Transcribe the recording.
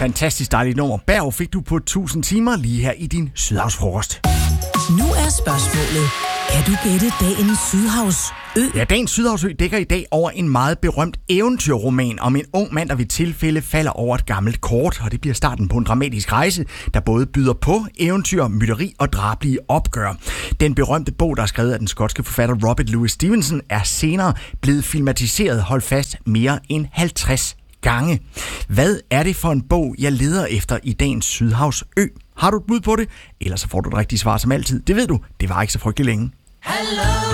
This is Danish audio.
Fantastisk dejligt nummer. Berg fik du på 1000 timer lige her i din Sydhavsfrokost. Nu er spørgsmålet, kan du gætte dagens Sydhavsø? Ja, dagens Sydhavsø dækker i dag over en meget berømt eventyrroman om en ung mand, der ved tilfælde falder over et gammelt kort, og det bliver starten på en dramatisk rejse, der både byder på eventyr, mytteri og drabelige opgør. Den berømte bog, der er skrevet af den skotske forfatter Robert Louis Stevenson, er senere blevet filmatiseret, hold fast, mere end 50 gange. Hvad er det for en bog, jeg leder efter i dagens Sydhavsø? Har du et bud på det? Ellers så får du et rigtigt svar som altid. Det ved du, det var ikke så frygtelig længe. Hello.